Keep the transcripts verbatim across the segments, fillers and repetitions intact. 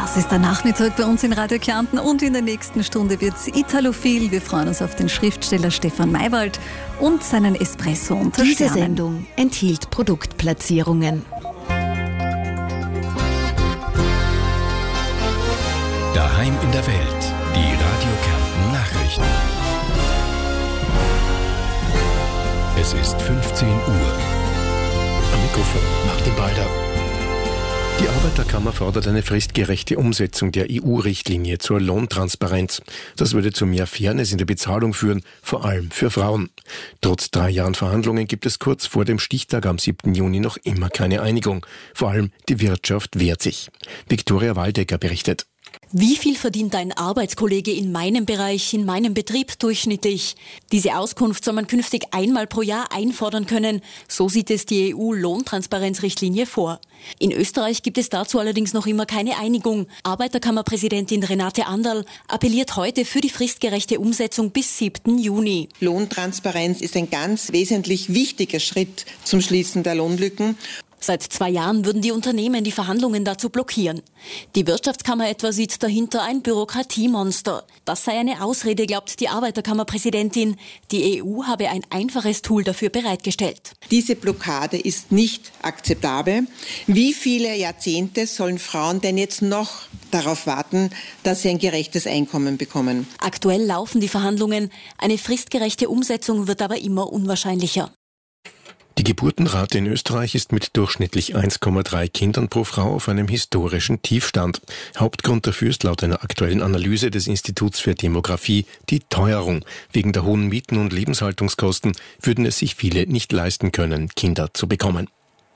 Das ist der Nachmittag bei uns in Radio Kärnten und in der nächsten Stunde wird es italophil. Wir freuen uns auf den Schriftsteller Stefan Maywald und seinen Espresso unter Diese Sternen. Sendung enthielt Produktplatzierungen. Daheim in der Welt, die Radio Kärnten Nachrichten. Es ist fünfzehn Uhr. Am Mikrofon Martin Balder. Die Arbeiterkammer fordert eine fristgerechte Umsetzung der E U-Richtlinie zur Lohntransparenz. Das würde zu mehr Fairness in der Bezahlung führen, vor allem für Frauen. Trotz drei Jahren Verhandlungen gibt es kurz vor dem Stichtag am siebten Juni noch immer keine Einigung. Vor allem die Wirtschaft wehrt sich. Viktoria Waldecker berichtet. Wie viel verdient ein Arbeitskollege in meinem Bereich, in meinem Betrieb durchschnittlich? Diese Auskunft soll man künftig einmal pro Jahr einfordern können. So sieht es die E U-Lohntransparenzrichtlinie vor. In Österreich gibt es dazu allerdings noch immer keine Einigung. Arbeiterkammerpräsidentin Renate Anderl appelliert heute für die fristgerechte Umsetzung bis siebten Juni. Lohntransparenz ist ein ganz wesentlich wichtiger Schritt zum Schließen der Lohnlücken. Seit zwei Jahren würden die Unternehmen die Verhandlungen dazu blockieren. Die Wirtschaftskammer etwa sieht dahinter ein Bürokratiemonster. Das sei eine Ausrede, glaubt die Arbeiterkammerpräsidentin. Die E U habe ein einfaches Tool dafür bereitgestellt. Diese Blockade ist nicht akzeptabel. Wie viele Jahrzehnte sollen Frauen denn jetzt noch darauf warten, dass sie ein gerechtes Einkommen bekommen? Aktuell laufen die Verhandlungen. Eine fristgerechte Umsetzung wird aber immer unwahrscheinlicher. Die Geburtenrate in Österreich ist mit durchschnittlich eins Komma drei Kindern pro Frau auf einem historischen Tiefstand. Hauptgrund dafür ist laut einer aktuellen Analyse des Instituts für Demografie die Teuerung. Wegen der hohen Mieten und Lebenshaltungskosten würden es sich viele nicht leisten können, Kinder zu bekommen.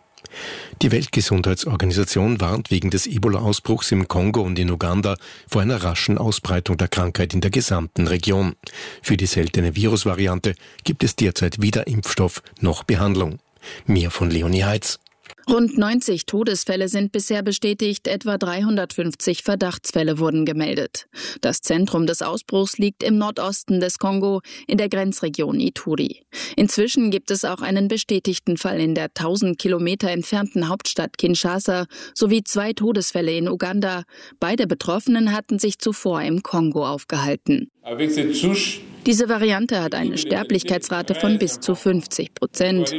Die Weltgesundheitsorganisation warnt wegen des Ebola-Ausbruchs im Kongo und in Uganda vor einer raschen Ausbreitung der Krankheit in der gesamten Region. Für die seltene Virusvariante gibt es derzeit weder Impfstoff noch Behandlung. Mehr von Leonie Heitz. Rund neunzig Todesfälle sind bisher bestätigt, etwa dreihundertfünfzig Verdachtsfälle wurden gemeldet. Das Zentrum des Ausbruchs liegt im Nordosten des Kongo, in der Grenzregion Ituri. Inzwischen gibt es auch einen bestätigten Fall in der tausend Kilometer entfernten Hauptstadt Kinshasa sowie zwei Todesfälle in Uganda. Beide Betroffenen hatten sich zuvor im Kongo aufgehalten. Diese Variante hat eine Sterblichkeitsrate von bis zu fünfzig Prozent,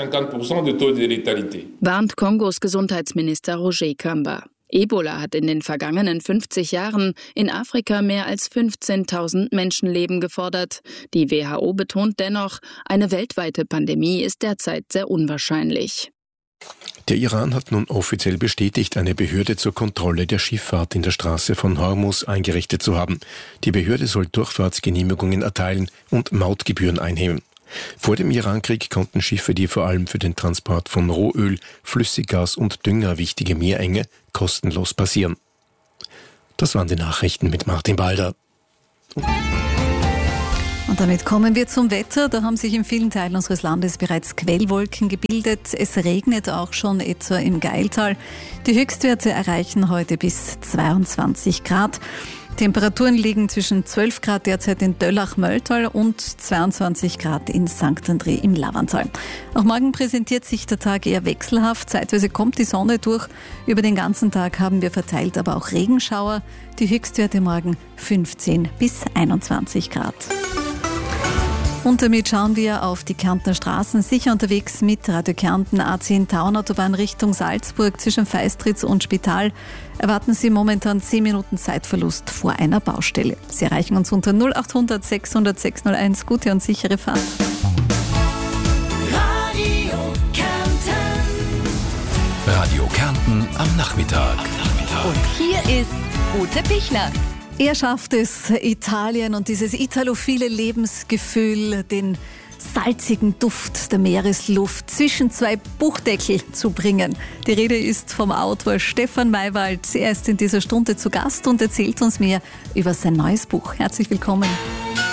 warnt Kongos Gesundheitsminister Roger Kamba. Ebola hat in den vergangenen fünfzig Jahren in Afrika mehr als fünfzehntausend Menschenleben gefordert. Die W H O betont dennoch, eine weltweite Pandemie ist derzeit sehr unwahrscheinlich. Der Iran hat nun offiziell bestätigt, eine Behörde zur Kontrolle der Schifffahrt in der Straße von Hormuz eingerichtet zu haben. Die Behörde soll Durchfahrtsgenehmigungen erteilen und Mautgebühren einheben. Vor dem Irankrieg konnten Schiffe, die vor allem für den Transport von Rohöl, Flüssiggas und Dünger wichtige Meerenge, kostenlos passieren. Das waren die Nachrichten mit Martin Balder. Und damit kommen wir zum Wetter. Da haben sich in vielen Teilen unseres Landes bereits Quellwolken gebildet. Es regnet auch schon etwa im Gailtal. Die Höchstwerte erreichen heute bis zweiundzwanzig Grad. Temperaturen liegen zwischen zwölf Grad derzeit in Döllach-Mölltal und zweiundzwanzig Grad in Sankt André im Lavantal. Auch morgen präsentiert sich der Tag eher wechselhaft. Zeitweise kommt die Sonne durch. Über den ganzen Tag haben wir verteilt aber auch Regenschauer. Die Höchstwerte morgen fünfzehn bis einundzwanzig Grad. Und damit schauen wir auf die Kärntner Straßen. Sicher unterwegs mit Radio Kärnten A zehn Tauernautobahn Richtung Salzburg zwischen Feistritz und Spital. Erwarten Sie momentan zehn Minuten Zeitverlust vor einer Baustelle. Sie erreichen uns unter null acht hundert sechshundert sechshunderteins. Gute und sichere Fahrt. Radio Kärnten. Radio Kärnten am Nachmittag. Am Nachmittag. Und hier ist Ute Pichler. Er schafft es, Italien und dieses italophile Lebensgefühl, den salzigen Duft der Meeresluft zwischen zwei Buchdeckel zu bringen. Die Rede ist vom Autor Stefan Maywald. Er ist in dieser Stunde zu Gast und erzählt uns mehr über sein neues Buch. Herzlich willkommen.